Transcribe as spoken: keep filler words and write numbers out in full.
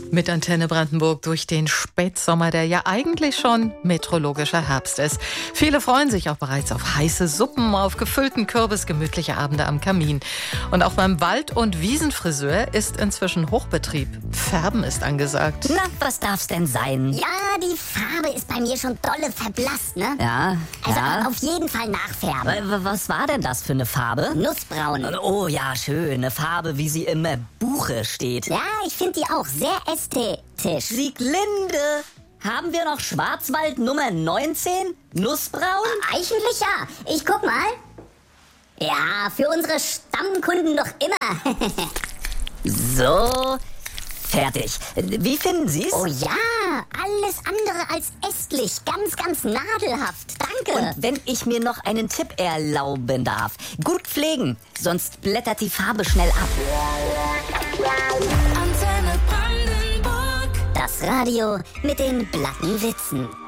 Mit Antenne Brandenburg durch den Spätsommer, der ja eigentlich schon meteorologischer Herbst ist. Viele freuen sich auch bereits auf heiße Suppen, auf gefüllten Kürbis, gemütliche Abende am Kamin. Und auch beim Wald- und Wiesenfriseur ist inzwischen Hochbetrieb. Färben ist angesagt. Na, was darf's denn sein? Ja, die Farbe ist bei mir schon dolle verblasst, ne? Ja, Also ja. auf jeden Fall nachfärben. W- Was war denn das für eine Farbe? Nussbraun. Oh ja, schön. Eine Farbe, wie sie im äh, Buche steht. Ja, ich finde die auch sehr ästhetisch. Sieglinde, haben wir noch Schwarzwald Nummer neunzehn? Nussbraun? Eigentlich ja. Ich guck mal. Ja, für unsere Stammkunden doch immer. So, fertig. Wie finden Sie's? Oh ja, alles andere als ästlich. Ganz, ganz nadelhaft. Danke. Und wenn ich mir noch einen Tipp erlauben darf. Gut pflegen, sonst blättert die Farbe schnell ab. Antenne Brandenburg. Das Radio mit den blatten Witzen.